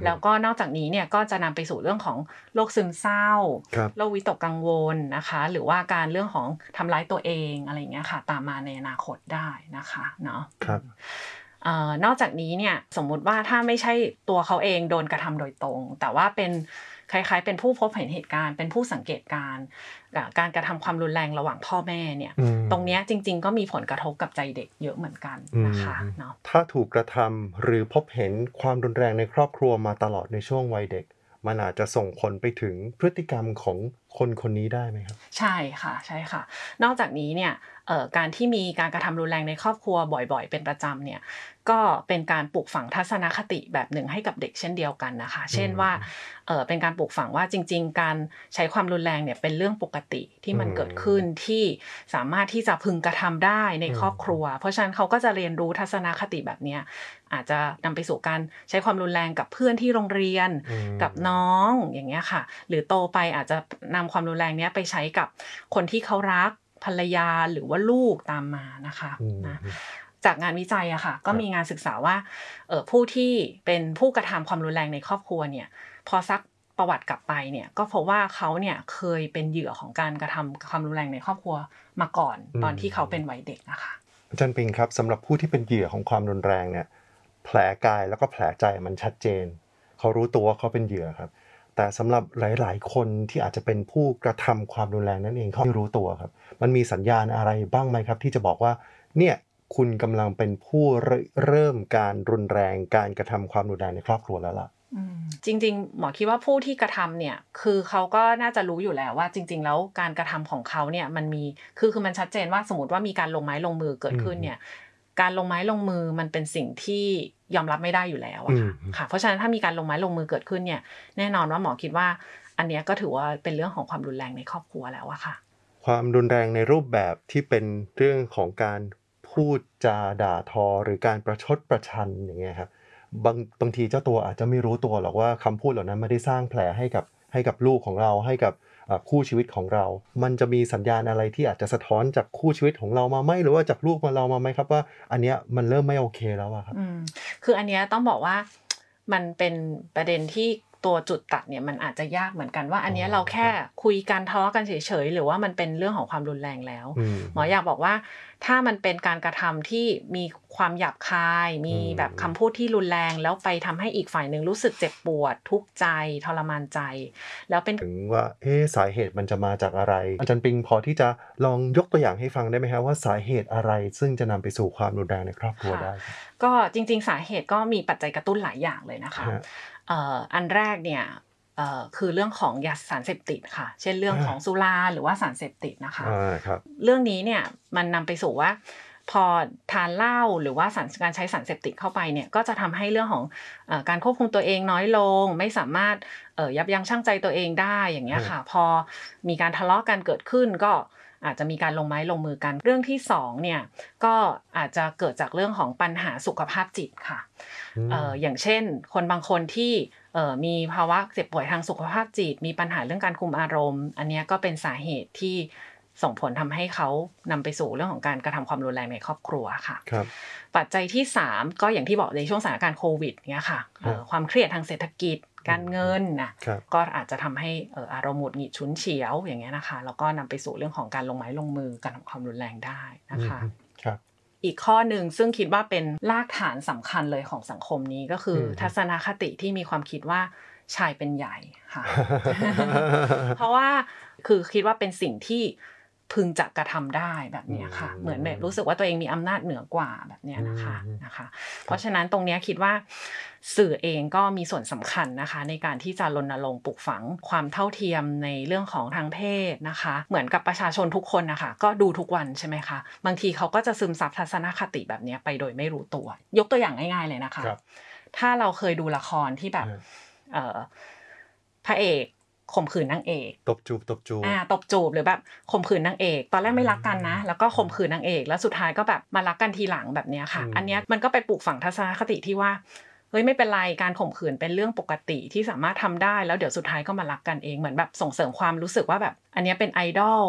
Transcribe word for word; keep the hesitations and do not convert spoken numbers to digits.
แล้วก็นอกจากนี้เนี่ยก็จะนำไปสู่เรื่องของโรคซึมเศร้าโรควิตกกังวลนะคะหรือว่าการเรื่องของทำร้ายตัวเองอะไรอย่างเงี้ยค่ะตามมาในอนาคตได้นะคะเนาะครับเอ่อนอกจากนี้เนี่ยสมมุติว่าถ้าไม่ใช่ตัวเขาเองโดนกระทำโดยตรงแต่ว่าเป็นคล้ายๆเป็นผู้พบเห็นเหตุการณ์เป็นผู้สังเกตการณ์การกระทำความรุนแรงระหว่างพ่อแม่เนี่ยตรงนี้จริงๆก็มีผลกระทบกับใจเด็กเยอะเหมือนกันนะคะเนาะถ้าถูกกระทำหรือพบเห็นความรุนแรงในครอบครัวมาตลอดในช่วงวัยเด็กมันอาจจะส่งผลไปถึงพฤติกรรมของคนคนนี้ได้ไหมครับใช่ค่ะใช่ค่ะนอกจากนี้เนี่ยเอ่อการที่มีการกระทำรุนแรงในครอบครัวบ่อยๆเป็นประจำเนี่ยก็เป็นการปลูกฝังทัศนคติแบบหนึ่งให้กับเด็กเช่นเดียวกันนะคะเช่นว่าเอ่อเป็นการปลูกฝังว่าจริงๆการใช้ความรุนแรงเนี่ยเป็นเรื่องปกติที่มันเกิดขึ้นที่สามารถที่จะพึงกระทำได้ในครอบครัวเพราะฉะนั้นเขาก็จะเรียนรู้ทัศนคติแบบนี้อาจจะนำไปสู่การใช้ความรุนแรงกับเพื่อนที่โรงเรียนกับน้องอย่างเงี้ยค่ะหรือโตไปอาจจะนำความรุนแรงเนี้ยไปใช้กับคนที่เขารักภรรยาหรือว่าลูกตามมานะคะนะจากงานวิจัยอะค่ะก็มีงานศึกษาว่าเอ่อผู้ที่เป็นผู้กระทำความรุนแรงในครอบครัวเนี่ยพอซักประวัติกลับไปเนี่ยก็พบว่าเขาเนี่ยเคยเป็นเหยื่อของการกระทำความรุนแรงในครอบครัวมาก่อนตอนที่เขาเป็นวัยเด็กนะคะอาจารย์ปิงครับสำหรับผู้ที่เป็นเหยื่อของความรุนแรงเนี่ยแผลกายแล้วก็แผลใจมันชัดเจนเขารู้ตัวว่าเขาเป็นเหยื่อครับแต่สำหรับหลายๆคนที่อาจจะเป็นผู้กระทำความรุนแรงนั่นเองเขาไม่รู้ตัวครับมันมีสัญญาณอะไรบ้างไหมครับที่จะบอกว่าเนี่ยคุณกำลังเป็นผู้เริ่มการรุนแรงการกระทำความรุนแรงในครอบครัวแล้วล่ะจริงๆหมอคิดว่าผู้ที่กระทำเนี่ยคือเขาก็น่าจะรู้อยู่แล้วว่าจริงๆแล้วการกระทำของเขาเนี่ยมันมีคือคือมันชัดเจนว่าสมมติว่ามีการลงไม้ลงมือเกิดขึ้นเนี่ยการลงไม้ลงมือมันเป็นสิ่งที่ยอมรับไม่ได้อยู่แล้วอะค่ะเพราะฉะนั้นถ้ามีการลงไม้ลงมือเกิดขึ้นเนี่ยแน่นอนว่าหมอคิดว่าอันนี้ก็ถือว่าเป็นเรื่องของความรุนแรงในครอบครัวแล้วอะค่ะความรุนแรงในรูปแบบที่เป็นเรื่องของการพูดจาด่าทอหรือการประชดประชันอย่างเงี้ยครับบางบางทีเจ้าตัวอาจจะไม่รู้ตัวหรอกว่าคำพูดเหล่านั้นไม่ได้สร้างแผลให้กับให้กับลูกของเราให้กับคู่ชีวิตของเรามันจะมีสัญญาณอะไรที่อาจจะสะท้อนจากคู่ชีวิตของเรามาไหมหรือว่าจากลูกของเรามาไหมครับว่าอันเนี้ยมันเริ่มไม่โอเคแล้วอะครับอืมคืออันเนี้ยต้องบอกว่ามันเป็นประเด็นที่ตัวจุดตัดเนี่ยมันอาจจะยากเหมือนกันว่าอันนี้เราแค่คุยกันทะเลาะกันเฉยๆหรือว่ามันเป็นเรื่องของความรุนแรงแล้วหมออยากบอกว่าถ้ามันเป็นการกระทำที่มีความหยาบคายมีแบบคำพูดที่รุนแรงแล้วไปทำให้อีกฝ่ายนึงรู้สึกเจ็บปวดทุกข์ใจทรมานใจแล้วเป็นถึงว่าเอ๊ะสาเหตุมันจะมาจากอะไรอาจารย์ปิงพอที่จะลองยกตัวอย่างให้ฟังได้ไหมครับว่าสาเหตุอะไรซึ่งจะนำไปสู่ความรุนแรงในครอบครัวได้ก็จริงๆสาเหตุก็มีปัจจัยกระตุ้นหลายอย่างเลยนะคะอันแรกเนี่ยคือเรื่องของยาสารเสพติดค่ะเช่นเรื่องของสุราหรือว่าสารเสพติดนะคะเรื่องนี้เนี่ยมันนำไปสู่ว่าพอทานเหล้าหรือว่าการใช้สารเสพติดเข้าไปเนี่ยก็จะทำให้เรื่องของการควบคุมตัวเองน้อยลงไม่สามารถยับยั้งชั่งใจตัวเองได้อย่างเงี้ยค่ะพอมีการทะเลาะกันเกิดขึ้นก็อาจจะมีการลงไม้ลงมือกันเรื่องที่สองเนี่ยก็อาจจะเกิดจากเรื่องของปัญหาสุขภาพจิตค่ะ เอ่ออย่างเช่นคนบางคนที่เอ่อมีภาวะเจ็บป่วยทางสุขภาพจิตมีปัญหาเรื่องการคุมอารมณ์อันนี้ก็เป็นสาเหตุที่ส่งผลทำให้เขานำไปสู่เรื่องของการกระทำความรุนแรงในครอบครัวค่ะครับปัจจัยที่สามก็อย่างที่บอกในช่วงสถานการณ์โควิดเนี้ยค่ะเอ่อความเครียดทางเศรษฐกิจการเงินนะก็อาจจะทำให้เอ่ออารมณ์หงุดหงิดฉุนเฉียวอย่างเงี้ยนะคะแล้วก็นำไปสู่เรื่องของการลงไม้ลงมือการทำความรุนแรงได้นะคะครับอีกข้อหนึ่งซึ่งคิดว่าเป็นรากฐานสำคัญเลยของสังคมนี้ก็คือทัศนคติที่มีความคิดว่าชายเป็นใหญ่ค่ะ เพราะว่าคือคิดว่าเป็นสิ่งที่พึงจะกระทำได้แบบนี้ค่ะเหมือนแบบรู้สึกว่าตัวเองมีอำนาจเหนือกว่าแบบนี้นะคะนะคะเพราะฉะนั้นตรงนี้คิดว่าสื่อเองก็มีส่วนสำคัญนะคะในการที่จะรณรงค์ปลูกฝังความเท่าเทียมในเรื่องของทางเพศนะคะเหมือนกับประชาชนทุกคนนะคะก็ดูทุกวันใช่ไหมคะบางทีเขาก็จะซึมซับทัศนคติแบบนี้ไปโดยไม่รู้ตัวยกตัวอย่างง่ายๆเลยนะคะถ้าเราเคยดูละครที่แบบพระเอกข่มขืนนางเอกตบจูบตบจูบอ่าตบจูบหรือแบบข่มขืนนางเอกตอนแรกไม่รักกันนะแล้วก็ข่มขืนนางเอกแล้วสุดท้ายก็แบบมารักกันทีหลังแบบนี้ค่ะอันนี้มันก็ไปปลูกฝังทัศนคติที่ว่าเฮ้ยไม่เป็นไรการข่มขืนเป็นเรื่องปกติที่สามารถทำได้แล้วเดี๋ยวสุดท้ายก็มารักกันเองเหมือนแบบส่งเสริมความรู้สึกว่าแบบอันนี้เป็นไอดอล